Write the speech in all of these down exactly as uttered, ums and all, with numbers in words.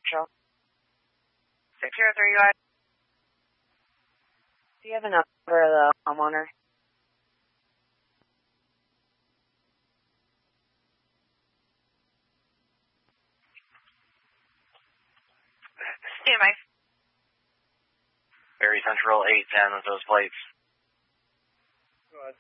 Central. six zero three, go ahead. Do you have a number of the homeowner? Stand by. Barry Central, eight ten with those plates. Go ahead.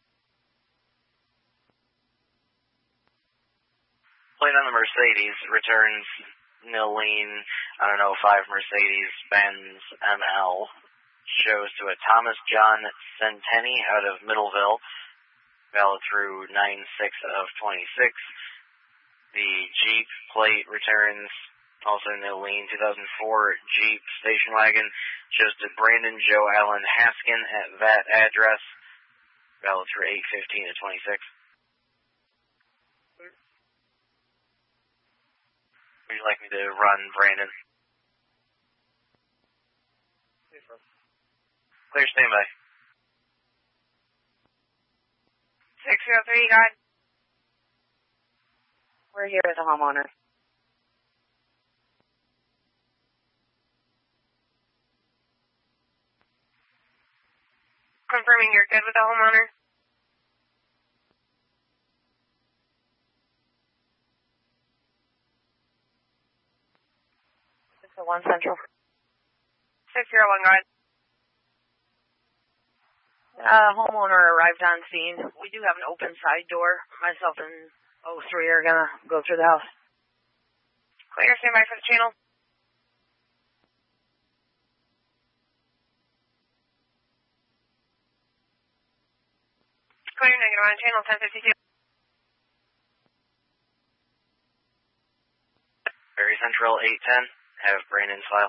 Plate on the Mercedes returns Nilene, I don't know, five Mercedes-Benz M L. Shows to a Thomas John Centeni out of Middleville. Valid through nine six of twenty-six. The Jeep plate returns also Nilene two thousand four Jeep station wagon. Shows to Brandon Joe Allen Haskin at that address. Valid through eight fifteen of twenty-six. Would you like me to run Brandon? Clear, standby. six zero three, go ahead. We're here with the homeowner. Confirming you're good with the homeowner. six oh one Central. six zero one, go ahead. Uh, homeowner arrived on scene. We do have an open side door. Myself and oh three are gonna go through the house. Clear, stand by for the channel. Clear, negative on channel ten fifty-two. Barry Central, eight ten. Have Brandon's file.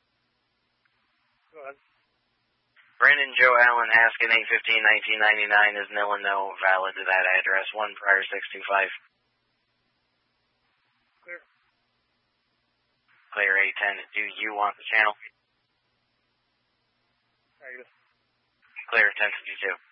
Go ahead. Brandon Joe Allen Haskin, eight fifteen nineteen ninety-nine is nil and no, valid to that address. One prior six two five. Clear. Clear, eight ten. Do you want the channel? Negative. Clear, ten fifty-two.